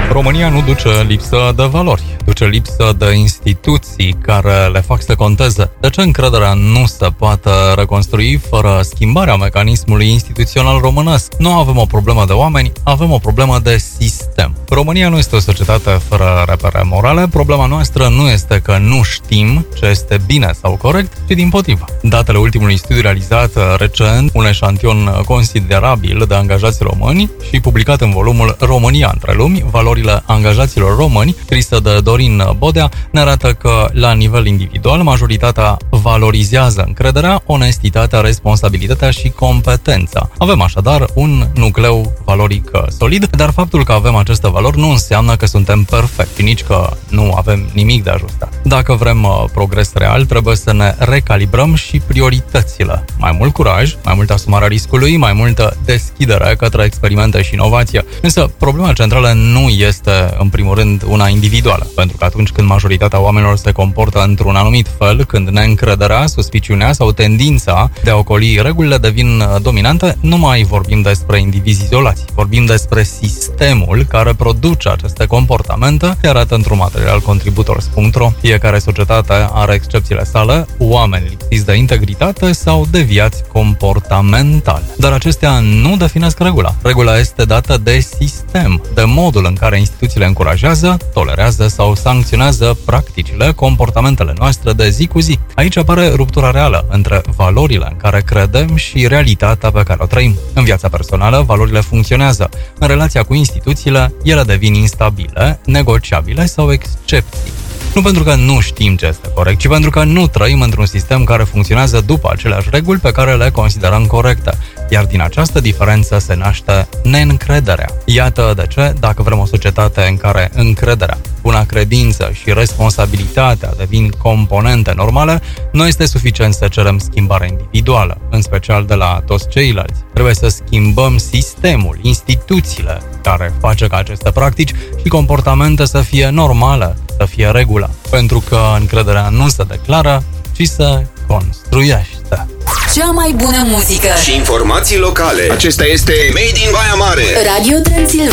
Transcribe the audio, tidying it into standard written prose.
România nu duce lipsă de valori, duce lipsă de instituții care le fac să conteze. De ce încrederea nu se poate reconstrui fără schimbarea mecanismului instituțional românesc? Nu avem o problemă de oameni, avem o problemă de sistem. România nu este o societate fără repere morale, problema noastră nu este că nu știm ce este bine sau corect, ci dimpotrivă. Datele ultimului studiu realizat recent, un eșantion considerabil de angajați români și publicat în volumul România între lumi, valorile angajaților români, scrisă de Dorin Bodea, ne arată că, la nivel individual, majoritatea valorizează încrederea, onestitatea, responsabilitatea și competența. Avem așadar un nucleu valoric solid, dar faptul că avem aceste valori nu înseamnă că suntem perfecti, nici că nu avem nimic de ajustat. Dacă vrem progres real, trebuie să ne recalibrăm și prioritățile. Mai mult curaj, mai multă asumare a riscului, mai multă deschidere către experimente și inovație. Însă, problema centrală nu este, în primul rând, una individuală, pentru că atunci când majoritatea oamenilor se comportă într-un anumit fel, când neîncrederea, suspiciunea sau tendința de a ocoli regulile devin dominante, nu mai vorbim despre indivizi izolați, vorbim despre sistemul care produce aceste comportamente, se arată într-un material contributors.ro. Fiecare societate are excepțiile sale, oameni lipsiți de integritate sau deviați comportamental. Dar acestea nu definesc regula. Regula este dată de sistem, de modul în care instituțiile încurajează, tolerează sau sancționează practicile, comportamentele noastre de zi cu zi. Aici apare ruptura reală între valorile în care credem și realitatea pe care o trăim. În viața personală, valorile funcționează. În relația cu instituțiile, ele devin instabile, negociabile sau excepții. Nu pentru că nu știm ce este corect, ci pentru că nu trăim într-un sistem care funcționează după aceleași reguli pe care le considerăm corecte. Iar din această diferență se naște neîncrederea. Iată de ce, dacă vrem o societate în care încrederea, buna credință și responsabilitatea devin componente normale, nu este suficient să cerem schimbarea individuală, în special de la toți ceilalți. Trebuie să schimbăm sistemul, instituțiile care face ca aceste practici și comportamente să fie normale, să fie regula. Pentru că încrederea nu se declară, ci se construiește. Cea mai bună muzică și informații locale. Acesta este Made in Baia Mare. Radio Transilvania.